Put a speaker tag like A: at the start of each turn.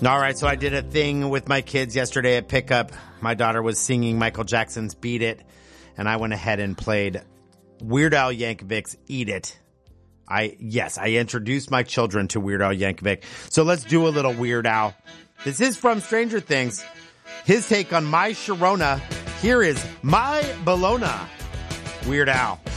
A: All right, so I did a thing with my kids yesterday at pickup. My daughter was singing Michael Jackson's Beat It, and I went ahead and played Weird Al Yankovic's Eat It. I introduced my children to Weird Al Yankovic. So let's do a little Weird Al. This is from Stranger Things. His take on My Sharona. Here is My Bologna. Weird Al.